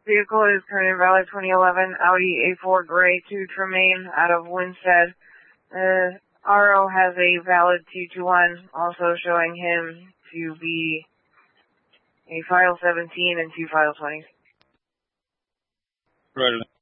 vehicle is current invalid 2011 Audi A4 Gray to Tremaine out of Winstead. RO has a valid T21, also showing him to be a file 17 and 2 file 20s. Right.